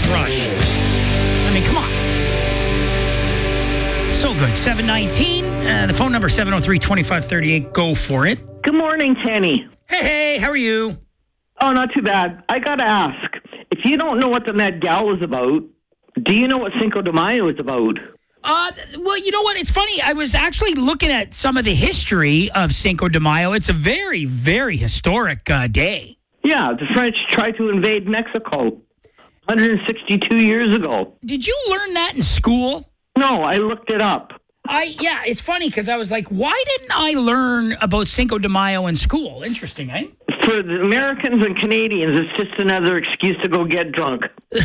Rush. I mean, come on. So good. 719. The phone number 703-2538. Go for it. Good morning, Kenny. Hey, how are you? Oh, not too bad. I got to ask, if you don't know what the Met Gala is about, do you know what Cinco de Mayo is about? Well, you know what? It's funny. I was actually looking at some of the history of Cinco de Mayo. It's a very, very historic day. Yeah, the French tried to invade Mexico 162 years ago. Did you learn that in school? No, I looked it up. Yeah, it's funny because I was like, why didn't I learn about Cinco de Mayo in school? Interesting, eh? For the Americans and Canadians, it's just another excuse to go get drunk.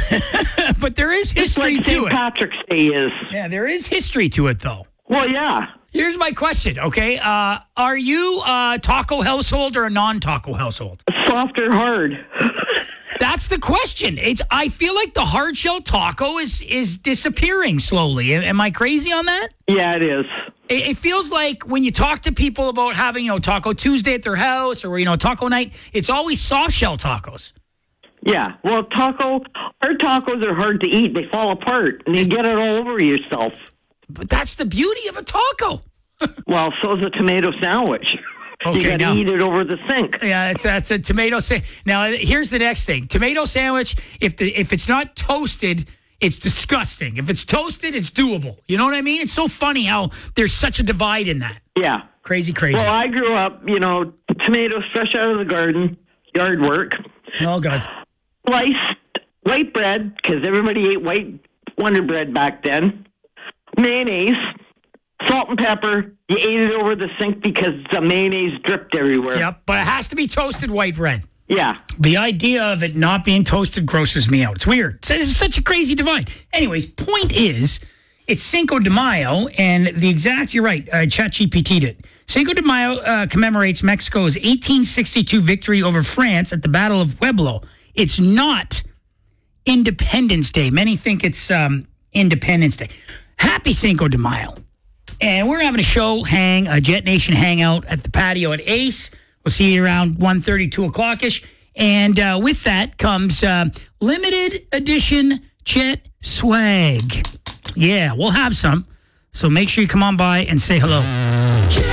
But there is history like to St. it. Patrick's Day is. Yeah, there is history to it, though. Well, yeah. Here's my question, okay? Are you a taco household or a non-taco household? Soft or hard? That's the question. I feel like the hard shell taco is disappearing slowly. Am I crazy on that? Yeah, it is. It feels like when you talk to people about having, Taco Tuesday at their house or, taco night, it's always soft shell tacos. Yeah. Well, hard tacos are hard to eat. They fall apart and you get it all over yourself. But that's the beauty of a taco. Well, so's a tomato sandwich. Okay, you got to eat it over the sink. Yeah, that's a tomato sandwich. Now, here's the next thing. Tomato sandwich, if it's not toasted, it's disgusting. If it's toasted, it's doable. You know what I mean? It's so funny how there's such a divide in that. Yeah. Crazy. Well, I grew up, tomatoes fresh out of the garden, yard work. Oh, God. Sliced white bread, because everybody ate white Wonder Bread back then. Mayonnaise. Salt and pepper. You ate it over the sink because the mayonnaise dripped everywhere. Yep, but it has to be toasted white bread. Yeah. The idea of it not being toasted grosses me out. It's weird. It's such a crazy divide. Anyways, point is, it's Cinco de Mayo, and you're right, ChatGPT'd it. Cinco de Mayo commemorates Mexico's 1862 victory over France at the Battle of Puebla. It's not Independence Day. Many think it's Independence Day. Happy Cinco de Mayo. And we're having a Jet Nation hangout at the patio at Ace. We'll see you around 1:30, 2 o'clock-ish. And with that comes limited edition Jet swag. Yeah, we'll have some. So make sure you come on by and say hello.